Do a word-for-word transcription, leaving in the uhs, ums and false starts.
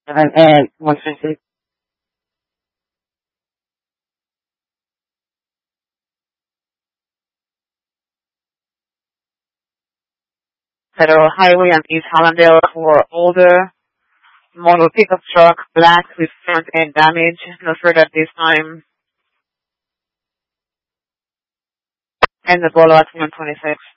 And, and one fifty. Federal Highway and East Hallandale for older model pickup truck, black with front end damage. No further at this time. And the ball at one twenty-six.